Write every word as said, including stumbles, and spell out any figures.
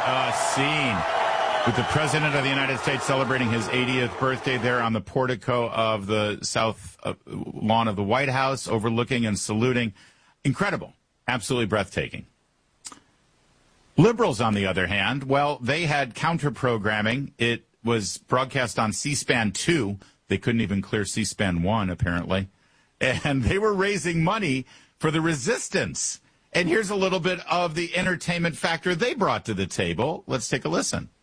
uh, scene with the President of the United States celebrating his eightieth birthday there on the portico of the south uh, lawn of the White House, overlooking and saluting. Incredible. Absolutely breathtaking. Liberals, on the other hand, well, they had counter-programming. It was broadcast on C-SPAN two. They couldn't even clear C-SPAN one, apparently. And they were raising money for the resistance. And here's a little bit of the entertainment factor they brought to the table. Let's take a listen.